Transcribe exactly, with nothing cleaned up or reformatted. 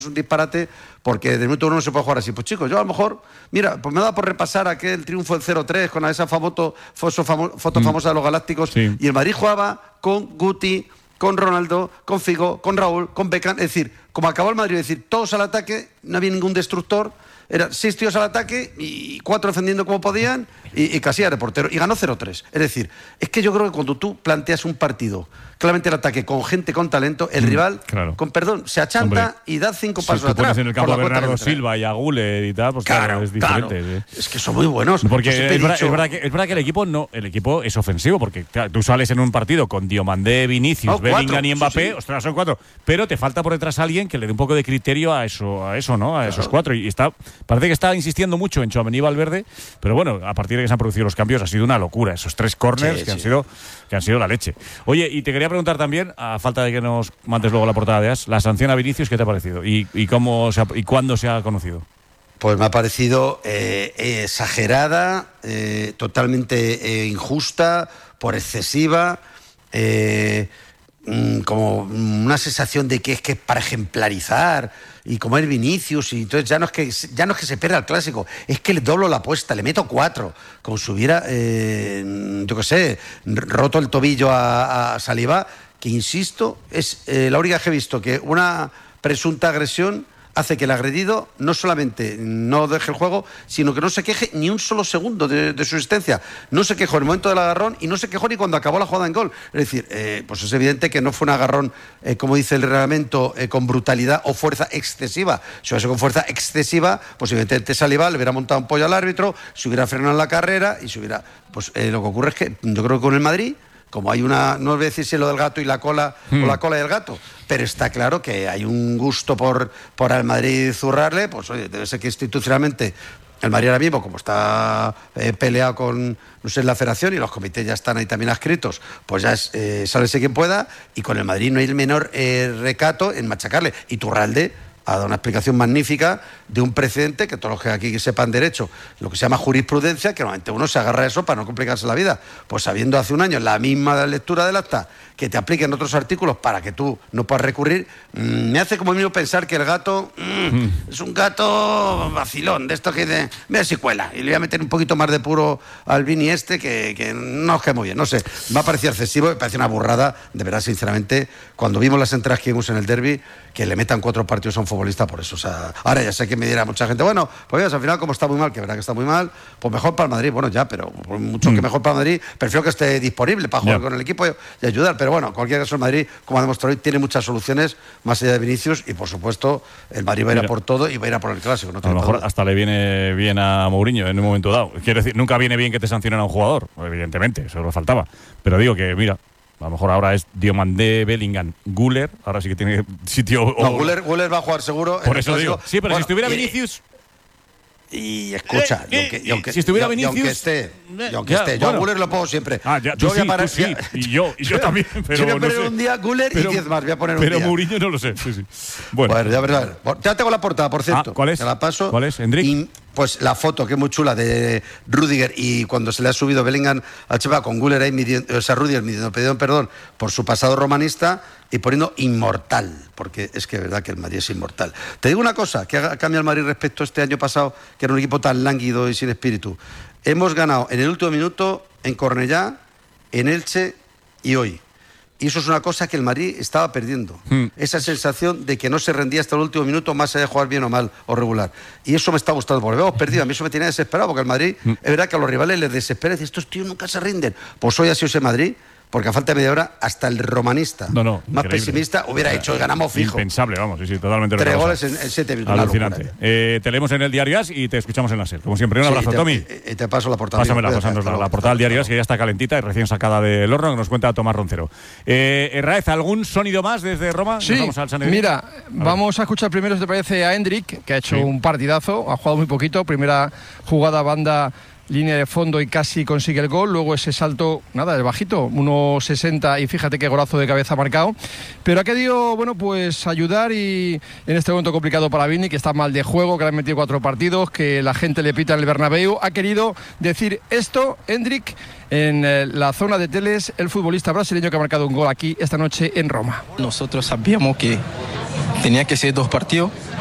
es un disparate, porque de minuto uno no se puede jugar así. Pues chicos, yo a lo mejor, mira, pues me da por repasar aquel triunfo del cero tres con esa foto, foto, famo, foto mm. famosa de los Galácticos, sí. Y el Madrid jugaba con Guti, con Ronaldo, con Figo, con Raúl, con Beckham, es decir, como acabó el Madrid, es decir, todos al ataque, no había ningún destructor, eran seis tíos al ataque y cuatro defendiendo como podían y, y Casillas de portero, y ganó cero tres. Es decir, es que yo creo que cuando tú planteas un partido, claramente el ataque con gente con talento, el mm, rival, claro. con perdón, se achanta. Hombre, y da cinco pasos si tú atrás. Pones en el campo a Bernardo Silva y a Guller y tal, pues claro, claro es diferente. Claro. ¿eh? Es que son muy buenos. Porque es verdad, dicho... es, verdad que, es verdad que el equipo no, el equipo es ofensivo, porque claro, tú sales en un partido con Diomandé, Vinicius, oh, Bellingham y Mbappé, sí, sí. ostras, son cuatro, pero te falta por detrás alguien que le dé un poco de criterio a eso, a eso, ¿no? A claro. esos cuatro. Y está, parece que está insistiendo mucho en Tchouaméni y Valverde, pero bueno, a partir de que se han producido los cambios ha sido una locura, esos tres corners sí, que sí. han sido que han sido la leche. Oye, y te quería preguntar también, a falta de que nos mandes luego la portada de As, la sanción a Vinicius, ¿qué te ha parecido? ¿Y, y cómo se ha, y cuándo se ha conocido? Pues me ha parecido eh, exagerada, eh, totalmente eh, injusta, por excesiva, eh, como una sensación de que es que es para ejemplarizar, y como es Vinicius, y entonces ya no es que ya no es que se pierda el clásico, es que le doblo la apuesta, le meto cuatro, como si hubiera, eh, yo qué sé, roto el tobillo a, a Saliba, que insisto, es eh, la única que he visto que una presunta agresión hace que el agredido no solamente no deje el juego, sino que no se queje ni un solo segundo de, de su existencia. No se quejó en el momento del agarrón y no se quejó ni cuando acabó la jugada en gol. Es decir, eh, pues es evidente que no fue un agarrón, eh, como dice el reglamento, eh, con brutalidad o fuerza excesiva. Si hubiese con fuerza excesiva, pues evidentemente Saliba le hubiera montado un pollo al árbitro, se hubiera frenado en la carrera y se hubiera... Pues eh, lo que ocurre es que yo creo que con el Madrid, como hay una, no voy a decir si lo del gato y la cola hmm. o la cola y el gato, pero está claro que hay un gusto por, por al Madrid zurrarle, pues oye, debe ser que institucionalmente el Madrid ahora mismo, como está eh, peleado con, no sé, la federación y los comités ya están ahí también adscritos, pues ya es, eh, sálvese quien pueda, y con el Madrid no hay el menor eh, recato en machacarle. Y Turralde ha dado una explicación magnífica de un precedente que todos los que aquí sepan derecho, lo que se llama jurisprudencia, que normalmente uno se agarra a eso para no complicarse la vida. Pues sabiendo hace un año la misma lectura del acta, que te apliquen otros artículos para que tú no puedas recurrir, mmm, me hace como mismo pensar que el gato mmm, mm. es un gato vacilón, de esto que de, mira si cuela, y le voy a meter un poquito más de puro al Vini este, que, que no es que muy bien, no sé, me ha parecido excesivo, me parece una burrada, de verdad, sinceramente, cuando vimos las entradas que vimos en el derbi, que le metan cuatro partidos a un futbolista por eso. O sea, ahora ya sé que me dirá mucha gente, bueno, pues al final como está muy mal, que verdad que está muy mal, pues mejor para el Madrid, bueno ya, pero por mucho mm. que mejor para el Madrid, prefiero que esté disponible para jugar yeah. con el equipo y, y ayudar, pero bueno, en cualquier caso el Madrid, como ha demostrado hoy, tiene muchas soluciones más allá de Vinicius, y por supuesto el Madrid va a ir a por todo y va a ir a por el clásico. No a lo mejor duda. Hasta le viene bien a Mourinho en un momento dado. Quiero decir, nunca viene bien que te sancionen a un jugador, evidentemente, eso lo faltaba, pero digo que mira, a lo mejor ahora es Diomandé, Bellingham, Guller, ahora sí que tiene sitio... O... No, Guller, Guller va a jugar seguro. Por eso digo. Sí, pero bueno, si estuviera y, Vinicius... Y escucha, eh, y aunque, y aunque, si estuviera y, Vinicius... Y aunque esté, y aunque ya, esté. Yo bueno. a Guller lo pongo siempre. Ah, ya, yo tú voy sí, a parar, tú sí, y yo, y yo también, pero voy a poner no sé. un día Guller pero, y diez más, voy a poner un pero día. Pero Mourinho no lo sé, sí, sí. Bueno, bueno ya verás. Ya tengo la portada, por cierto. Ah, ¿cuál es? Te la paso. ¿Cuál es, Hendrik? Y, pues la foto, que es muy chula, de Rüdiger, y cuando se le ha subido Bellingham al Cheva con Guller ahí, midiendo, o sea, Rüdiger midiendo perdón, perdón por su pasado romanista y poniendo inmortal, porque es que es verdad que el Madrid es inmortal. Te digo una cosa, que ha cambiado el Madrid respecto a este año pasado, que era un equipo tan lánguido y sin espíritu. Hemos ganado en el último minuto en Cornellá, en Elche y hoy. Y eso es una cosa que el Madrid estaba perdiendo. Hmm. Esa sensación de que no se rendía hasta el último minuto, más allá de jugar bien o mal o regular. Y eso me está gustando, porque hemos perdido. A mí eso me tiene desesperado, porque el Madrid, hmm. es verdad que a los rivales les desespera. Y estos tíos nunca se rinden. Pues hoy ha sido ese Madrid, porque a falta de media hora, hasta el romanista no, no, más increíble. pesimista hubiera hecho, ganamos fijo. Impensable, vamos, sí, sí, totalmente. Tres goles en, en siete minutos. Alucinante. Eh, te leemos en el Diario As y te escuchamos en la SER. Como siempre, un sí, abrazo, y te, Tommy. Y te paso la portada. Pásamela, pasándosla. La, la portada del Diario As, que ya está calentita y recién sacada del horno, que nos cuenta Tomás Roncero. Eh, Herráez, ¿algún sonido más desde Roma? Sí, vamos al mira, a vamos a escuchar primero, si te parece, a Hendrik, que ha hecho sí. un partidazo, ha jugado muy poquito, primera jugada banda, línea de fondo y casi consigue el gol, luego ese salto, nada, el bajito, uno sesenta y fíjate qué golazo de cabeza marcado, pero ha querido, bueno, pues ayudar y en este momento complicado para Vini, que está mal de juego, que le han metido cuatro partidos, que la gente le pita en el Bernabéu, ha querido decir esto, Hendrik, en eh, la zona de Teles, el futbolista brasileño que ha marcado un gol aquí esta noche en Roma. Nosotros sabíamos que tenía que ser dos partidos.